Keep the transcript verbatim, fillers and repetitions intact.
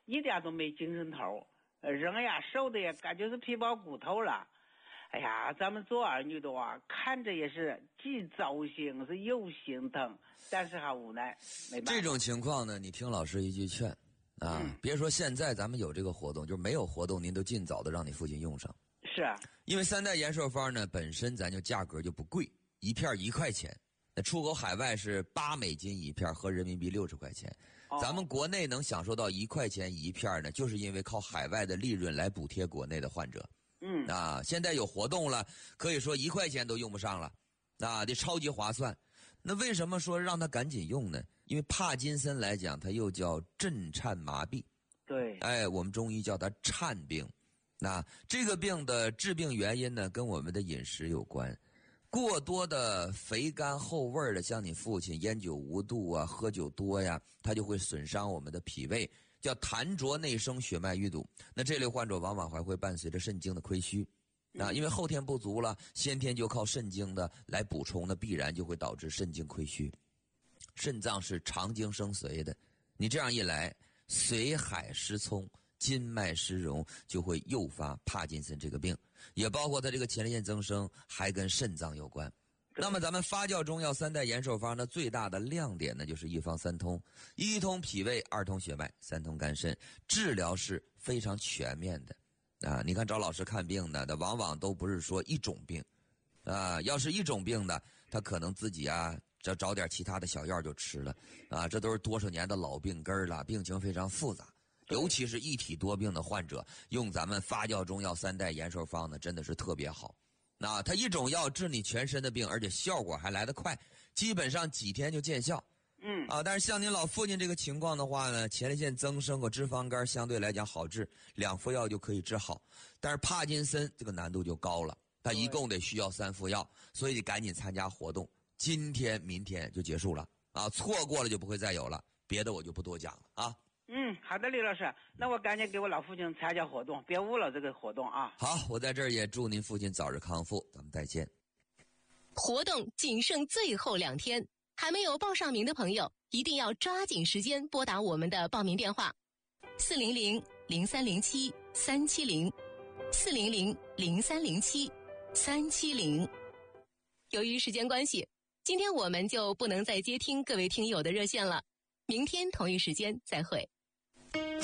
一点都没精神头，人呀瘦的也感觉是皮包骨头了。哎呀，咱们做儿女的啊，看着也是既糟心是又心疼，但是还无奈，没办法。 这种情况呢，你听老师一句劝啊、嗯，别说现在咱们有这个活动，就是没有活动，您都尽早的让你父亲用上。 是啊，因为三代延寿方呢本身咱就价格就不贵，一片一块钱，那出口海外是八美金一片，合人民币六十块钱。哦、咱们国内能享受到一块钱一片呢，就是因为靠海外的利润来补贴国内的患者。 嗯啊，现在有活动了，可以说一块钱都用不上了，啊，这超级划算。那为什么说让他赶紧用呢？因为帕金森来讲，它又叫震颤麻痹。 对， 哎，我们中医叫它颤病。那这个病的致病原因呢，跟我们的饮食有关。过多的肥甘厚味的，像你父亲烟酒无度啊，喝酒多呀，它就会损伤我们的脾胃。叫痰浊内生血脉淤堵，那这类患者往往还会伴随着肾精的亏虚，啊，因为后天不足了，先天就靠肾精的来补充，那必然就会导致肾精亏虚。肾脏是长经生髓的，你这样一来，髓海失聪，筋脉失荣，就会诱发帕金森这个病，也包括它这个前列腺增生，还跟肾脏有关。那么咱们发酵中药三代延寿方呢，最大的亮点呢就是一方三通，一通脾胃，二通血脉，三通肝肾，治疗是非常全面的啊！你看找老师看病呢，他往往都不是说一种病啊，要是一种病呢，他可能自己啊找找点其他的小药就吃了啊，这都是多少年的老病根了，病情非常复杂，尤其是一体多病的患者，用咱们发酵中药三代延寿方呢，真的是特别好。那它一种药治你全身的病，而且效果还来得快，基本上几天就见效。 嗯啊，但是像您老父亲这个情况的话呢，前列腺增生和脂肪肝相对来讲好治，两副药就可以治好。但是帕金森这个难度就高了，它一共得需要三副药，所以得赶紧参加活动。今天、明天就结束了啊，错过了就不会再有了。别的我就不多讲了啊。 嗯，好的，李老师，那我赶紧给我老父亲参加活动，别误了这个活动啊。 好，我在这儿也祝您父亲早日康复，咱们再见。 活动仅剩最后两天，还没有报上名的朋友，一定要抓紧时间拨打我们的报名电话：四零零零三零七三七零，四零零零三零七三七零。由于时间关系，今天我们就不能再接听各位听友的热线了，明天同一时间再会。